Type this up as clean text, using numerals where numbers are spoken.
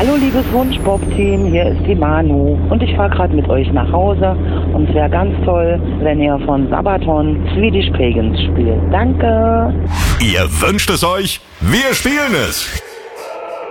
Hallo liebes Wunschpop-Team, hier ist die Manu und ich fahre gerade mit euch nach Hause und es wäre ganz toll, wenn ihr von Sabaton Swedish Pagans spielt. Danke! Ihr wünscht es euch, wir spielen es!